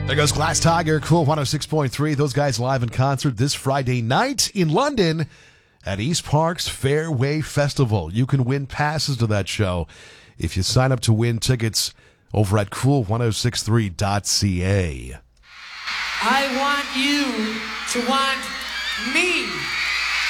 There goes Glass Tiger, Cool 106.3. Those guys live in concert this Friday night in London at East Park's Fairway Festival. You can win passes to that show if you sign up to win tickets over at cool1063.ca. I want you to want me.